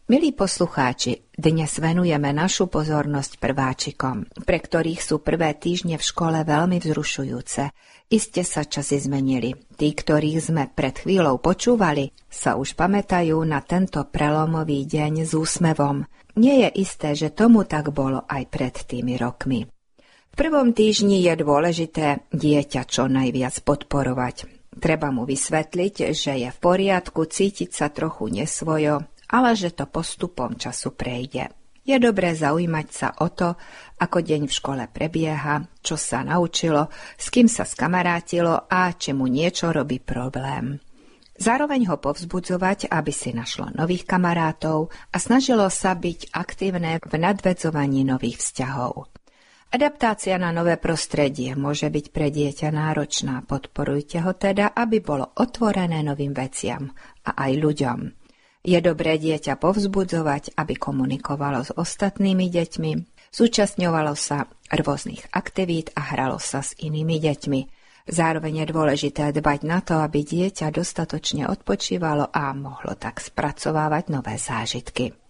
Milí poslucháči, dnes venujeme našu pozornosť prváčikom, pre ktorých sú prvé týždne v škole veľmi vzrušujúce. Iste sa časy zmenili. Tí, ktorých sme pred chvíľou počúvali, sa už pamätajú na tento prelomový deň s úsmevom. Nie je isté, že tomu tak bolo aj pred tými rokmi. V prvom týždni je dôležité dieťa čo najviac podporovať. Treba mu vysvetliť, že je v poriadku cítiť sa trochu nesvojo, ale že to postupom času prejde. Je dobré zaujímať sa o to, ako deň v škole prebieha, čo sa naučilo, s kým sa skamarátilo a či mu niečo robí problém. Zároveň ho povzbudzovať, aby si našlo nových kamarátov a snažilo sa byť aktívne v nadvädzovaní nových vzťahov. Adaptácia na nové prostredie môže byť pre dieťa náročná. Podporujte ho teda, aby bolo otvorené novým veciam a aj ľuďom. Je dobré dieťa povzbudzovať, aby komunikovalo s ostatnými deťmi, zúčastňovalo sa rôznych aktivít a hralo sa s inými deťmi. Zároveň je dôležité dbať na to, aby dieťa dostatočne odpočívalo a mohlo tak spracovávať nové zážitky.